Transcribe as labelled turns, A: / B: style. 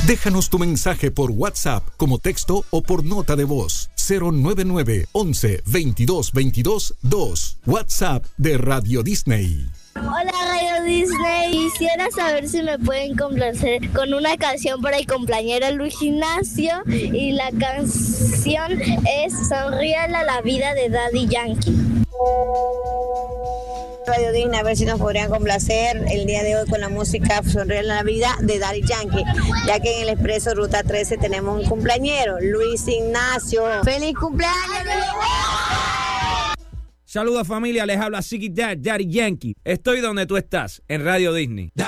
A: Déjanos tu mensaje por WhatsApp como texto o por nota de voz. 099 11 22 22 2. WhatsApp de Radio Disney.
B: Hola Radio Disney, quisiera saber si me pueden complacer con una canción para el compañero Luis Ignacio y la canción es Sonríele a la vida de Daddy Yankee.
C: Radio Disney, a ver si nos podrían complacer el día de hoy con la música Sonríele a la vida de Daddy Yankee, ya que en el Expreso Ruta 13 tenemos un cumpleañero, Luis Ignacio. ¡Feliz cumpleaños, Luis!
D: Saludos familia, les habla Ziggy Dad, Daddy Yankee. Estoy donde tú estás, en Radio Disney.